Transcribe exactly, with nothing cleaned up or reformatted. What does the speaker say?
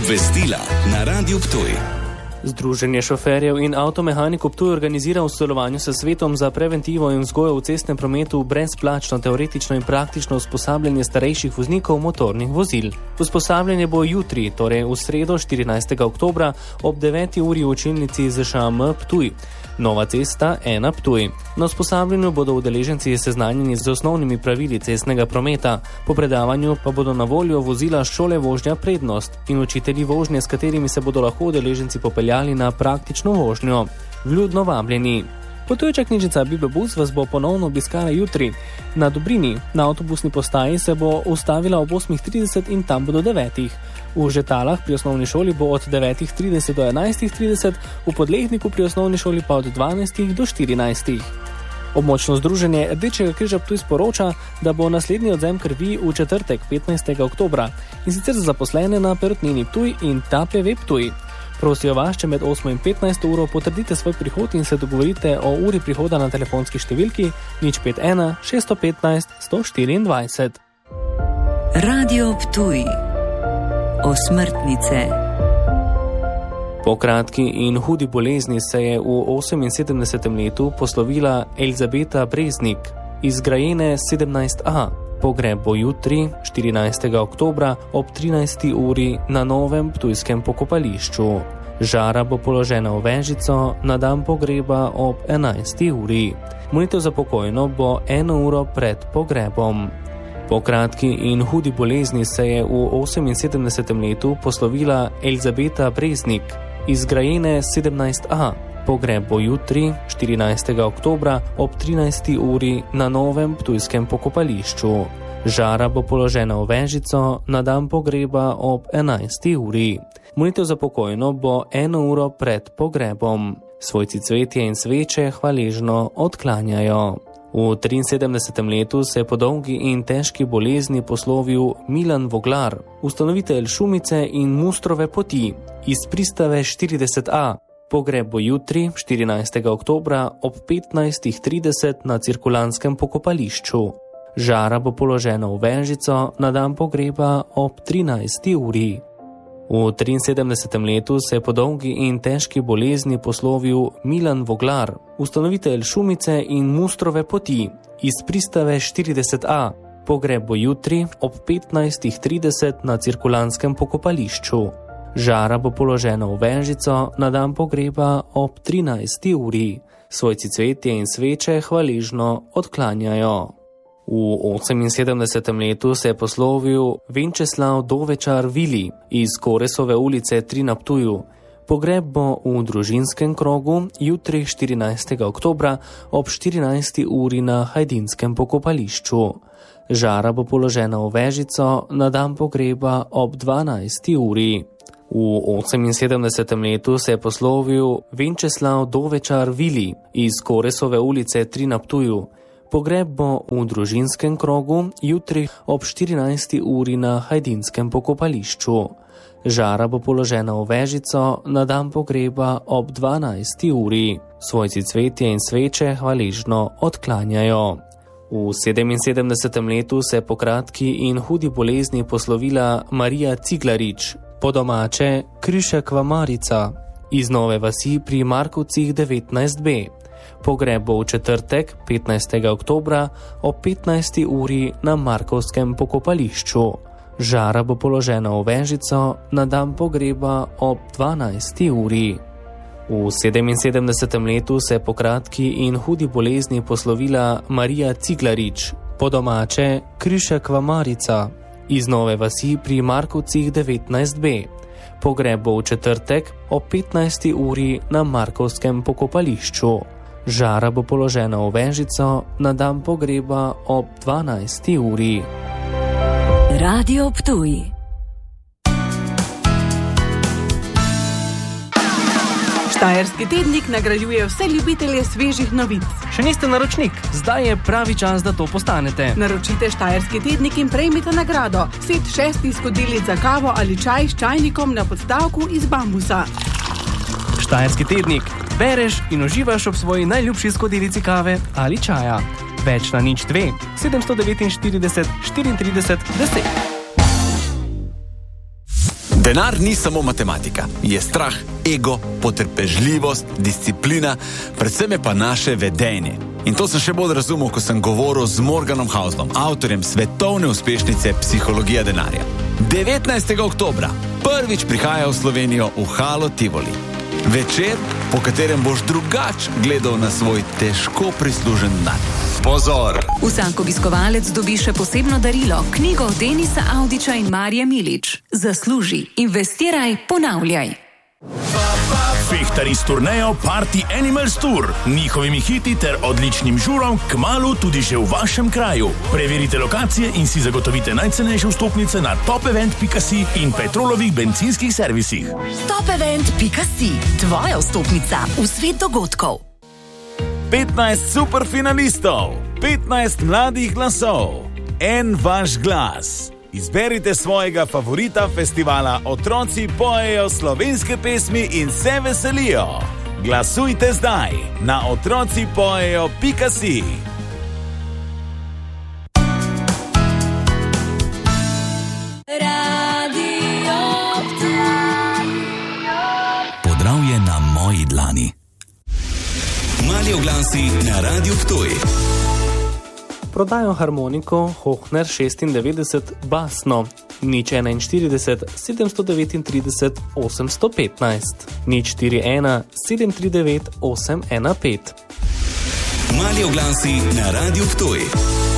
Obvestila na Radiu Ptuj. Združenje šoferjev in avtomehanikov Ptuj organizira v sodelovanju s Svetom za preventivo in vzgojo v cestnem prometu brezplačno teoretično in praktično usposabljanje starejših voznikov motornih vozil. Usposabljanje bo jutri, torej v sredo štirinajstega oktobra ob deveti uri v učilnici Z Š M Ptuj. Nova cesta ena Ptuj. Na usposabljanju bodo udeleženci seznanjeni z osnovnimi pravili cestnega prometa. Po predavanju pa bodo na voljo vozila šole vožnja prednost in učitelji vožnje, s katerimi se bodo lahko udeleženci popeljali na praktično vožnjo. Vljudno vabljeni. Potujoča knjižnica Bibliobus vas bo ponovno obiskala jutri. Na Dobrini, na avtobusni postaji, se bo ustavila ob osmih trideset in tam bo do devetih. V Žetalah pri osnovni šoli bo od devetih trideset do enajstih trideset, v Podlehniku pri osnovni šoli pa od dvanajstih do štirinajstih. Območno združenje Rdečega križa Ptuj sporoča, da bo naslednji odzem krvi v četrtek petnajstega oktobra in sicer za zaposlene na Perutnini Ptuj in T A P V Ptuj. Prosijo vas, če med osmo in petnajsto uro potrdite svoj prihod in se dogovorite o uri prihoda na telefonski številki nič pet ena šeststo petnajst sto štiriindvajset. Radio Ptuj. Osmrtnice. Po kratki in hudi bolezni se je v oseminsedemdesetem letu poslovila Elizabeta Breznik iz Grajene sedemnajst A. Pogreb bo jutri, štirinajstega oktobra ob trinajsti uri na novem ptujskem pokopališču. Žara bo položena v vežico, na dan pogreba ob enajsti uri. Molitev za pokojno bo eno uro pred pogrebom. Po kratki in hudi bolezni se je v oseminsedemdesetem letu poslovila Elizabeta Breznik iz Grajene sedemnajst A. Pogreb bo jutri, štirinajstega oktobra ob trinajsti uri na novem ptujskem pokopališču. Žara bo položena v vežico, na dan pogreba ob enajsti uri. Molitev za pokojno bo eno uro pred pogrebom. Svojci cvetje in sveče hvaležno odklanjajo. V triinsedemdesetem letu se je po dolgi in težki bolezni poslovil Milan Voglar, ustanovitelj Šumice in Mustrove poti iz pristave štirideset A. Pogreb bo jutri, štirinajstega oktobra ob petnajstih trideset na cirkulanskem pokopališču. Žara bo položena v vežico, na dan pogreba ob trinajsti uri. V triinsedemdesetem letu se je po dolgi in težki bolezni poslovil Milan Voglar, ustanovitelj Šumice in Mustrove poti iz pristave štirideset A. Pogreb bo jutri ob petnajstih trideset na cirkulanskem pokopališču. Žara bo položena v vežico, na dan pogreba ob trinajsti uri. Svojci cvetje in sveče hvaležno odklanjajo. V oseminsedemdesetem letu se je poslovil Venčeslav Dovečar Vili iz Koresove ulice tri na Ptuju. Pogreb bo v družinskem krogu jutri štirinajstega oktobra ob štirinajsti uri na Hajdinskem pokopališču. Žara bo položena v vežico, na dan pogreba ob dvanajsti uri. V oseminsedemdesetem letu se je poslovil Venčeslav Dovečar Vili iz Koresove ulice tri na Ptuju. Pogreb bo v družinskem krogu jutri ob štirinajsti uri na Hajdinskem pokopališču. Žara bo položena v vežico, na dan pogreba ob dvanajsti uri. Svojci cvetje in sveče hvaležno odklanjajo. V sedeminsedemdesetem letu se je po kratki in hudi bolezni poslovila Marija Ciglarič, po domače Krišekva Marica, iz Nove vasi pri Markovcih devetnajst B. Pogreb bo v četrtek, petnajstega oktobra, ob petnajsti uri na Markovskem pokopališču. Žara bo položena v vežico, na dan pogreba ob dvanajsti uri. V sedeminsedemdesetem letu se je po kratki in hudi bolezni poslovila Marija Ciglarič, po domače Krišekva Marica, iz Nove vasi pri Markovcih devetnajst B. Pogreb bo v četrtek, ob petnajsti uri na Markovskem pokopališču. Žara bo položena v vežico, na dan pogreba ob dvanajsti uri. Radio Ptuj. Štajerski tednik nagrajuje vse ljubitelje svežih novic. Še niste naročnik? Zdaj je pravi čas, da to postanete. Naročite Štajerski tednik in prejmite nagrado. Set šestih skodelic za kavo ali čaj s čajnikom na podstavku iz bambusa. Štajerski tednik. Bereš in uživaš ob svoji najljubši skodelici kave ali čaja. Več na nič dve, sedemsto devetinštirideset, štiriintrideset, deset. Denar ni samo matematika. Je strah, ego, potrpežljivost, disciplina, predvsem je pa naše vedenje. In to sem še bolj razumel, ko sem govoril z Morganom Houselom, avtorjem svetovne uspešnice Psihologija denarja. devetnajstega oktobra prvič prihaja v Slovenijo v Halo Tivoli. Večer, po katerem boš drugač gledal na svoj težko prislužen denar. Pozor! Vsak obiskovalec dobi še posebno darilo, knjigo Denisa Avdića in Marije Milič. Zasluži, investiraj, ponavljaj. Fehtari s turnejo Party Animals Tour, njihovimi hiti ter odličnim žurom kmalu tudi že v vašem kraju. Preverite lokacije in si zagotovite najcenejše vstopnice na topevent pika si in Petrolovih bencinskih servisih. topevent pika si, tvoja vstopnica v svet dogodkov. petnajst superfinalistov, petnajst mladih glasov, en vaš glas. Izberite svojega favorita festivala Otroci pojejo slovenske pesmi in se veselijo. Glasujte zdaj na otroci pojejo pika si. Podravje na moji dlani. Mali oglasi na Radiu Ptuj. Prodajo harmoniko Hohner šestindevetdeset basno, nič enainštirideset, sedemsto devetintrideset, osemsto petnajst, nič štiri ena, sedem tri devet, osem ena pet. Mali oglasi na Radiu Ptuj.